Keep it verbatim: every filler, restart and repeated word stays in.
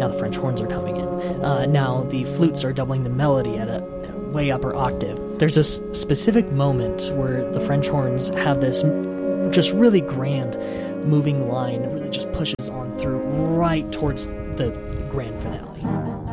Now the French horns are coming in. Uh, now the flutes are doubling the melody at a way upper octave. There's this specific moment where the French horns have this just really grand moving line that really just pushes on through right towards the grand finale.